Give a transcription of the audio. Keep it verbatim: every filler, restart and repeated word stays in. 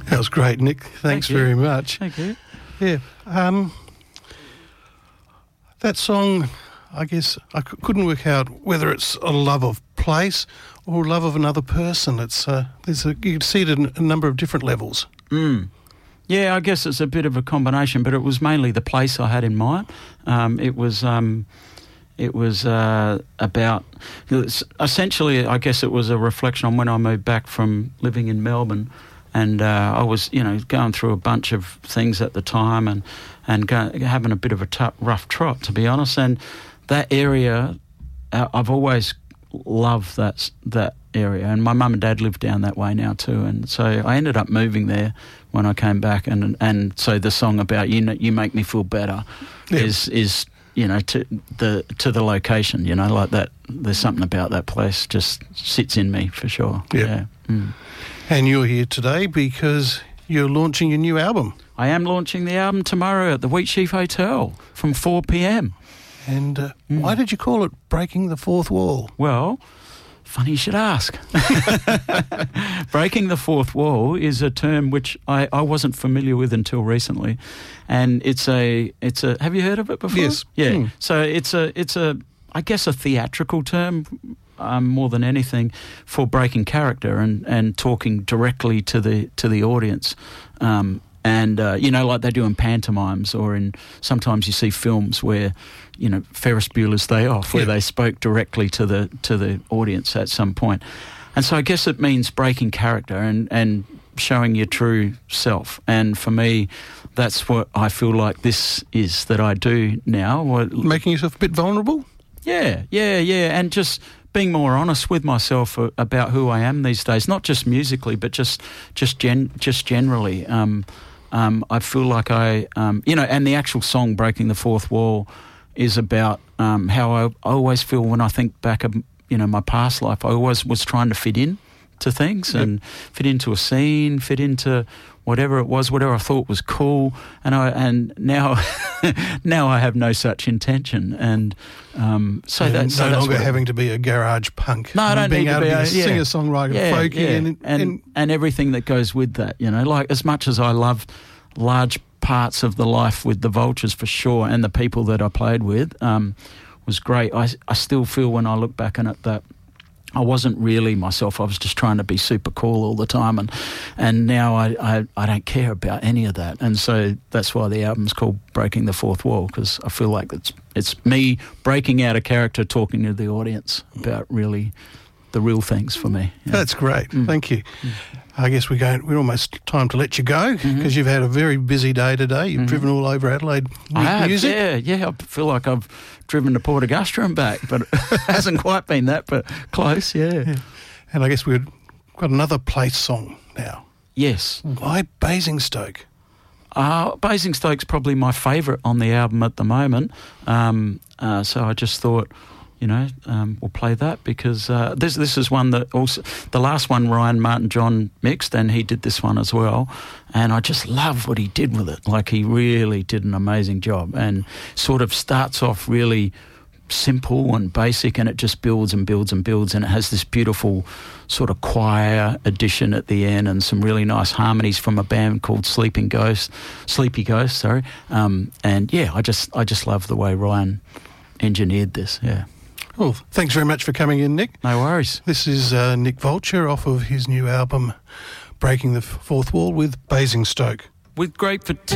That was great, Nick. Thanks Thank very much. Thank you. Yeah. Um, that song, I guess I c- couldn't work out whether it's a love of place or love of another person. It's uh, there's a, you can see it in a number of different levels. Mm. Yeah, I guess it's a bit of a combination, but it was mainly the place I had in mind. Um, it was um, it was uh, about essentially, I guess it was a reflection on when I moved back from living in Melbourne. And uh, I was, you know, going through a bunch of things at the time and, and go, having a bit of a tough, rough trot, to be honest. And that area, uh, I've always loved that that area. And my mum and dad live down that way now too. And so I ended up moving there when I came back. And and so the song about you know, you make me feel better yep. is is you know to the to the location. You know, like that. There's something about that place just sits in me for sure. Yep. Yeah. Mm. And you're here today because you're launching your new album. I am launching the album tomorrow at the Wheatsheaf Hotel from four p.m. And uh, mm. why did you call it Breaking the Fourth Wall? Well, funny you should ask. Breaking the fourth wall is a term which I, I wasn't familiar with until recently. And it's a, it's a, have you heard of it before? Yes. Yeah. Mm. So it's a, it's a, I guess a theatrical term Um, more than anything for breaking character and, and talking directly to the to the audience, um, and uh, you know, like they do in pantomimes or in sometimes you see films where, you know, Ferris Bueller's Day Off, where yeah. they spoke directly to the to the audience at some point, and so I guess it means breaking character and and showing your true self. And for me, that's what I feel like this is that I do now. Making yourself a bit vulnerable. Yeah, yeah, yeah, and just being more honest with myself about who I am these days, not just musically, but just just gen, just generally. Um, um, I feel like I, um, you know, and the actual song "Breaking the Fourth Wall" is about um, how I, I always feel when I think back of, you know, my past life. I always was trying to fit in to things yep. and fit into a scene, fit into whatever it was, whatever I thought was cool, and I and now now I have no such intention, and um, so yeah, that no so that's longer what having to be a garage punk. No, I don't being need able to be to a, be a yeah. singer songwriter, yeah, folky, yeah. and, and, and and everything that goes with that. You know, like as much as I loved large parts of the life with the Vultures for sure, and the people that I played with um, was great. I I still feel when I look back on it that I wasn't really myself. I was just trying to be super cool all the time, and and now I, I, I don't care about any of that. And so that's why the album's called Breaking the Fourth Wall, because I feel like it's it's me breaking out a character, talking to the audience about really the real things for me. Yeah. That's great. Mm. Thank you. Mm. I guess we're going. We're almost time to let you go because mm-hmm. you've had a very busy day today. You've mm-hmm. driven all over Adelaide with I have, music. Yeah, yeah. I feel like I've driven to Port Augusta and back, but it hasn't quite been that, but close. Yeah. yeah. And I guess we've got another place song now. Yes. Why Basingstoke? Uh, Basingstoke's probably my favourite on the album at the moment. Um, uh, so I just thought, you know, um, we'll play that because uh, this this is one that also, the last one Ryan Martin John mixed, and he did this one as well, and I just love what he did with it. Like, he really did an amazing job, and sort of starts off really simple and basic, and it just builds and builds and builds, and it has this beautiful sort of choir addition at the end and some really nice harmonies from a band called Sleeping Ghost, Sleepy Ghost, sorry. Um, and yeah, I just I just love the way Ryan engineered this. Yeah. Well, thanks very much for coming in, Nick. No worries. This is uh, Nick Vulture off of his new album, Breaking the Fourth Wall, with Basingstoke. With great fatigue.